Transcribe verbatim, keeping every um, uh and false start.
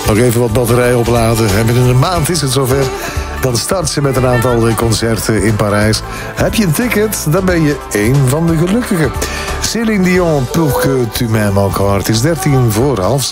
Nog even wat batterij opladen. En binnen een maand is het zover. Dan start ze met een aantal concerten in Parijs. Heb je een ticket, dan ben je één van de gelukkigen. Céline Dion, Pour que tu m'aimes encore. Het is dertien voor half zes.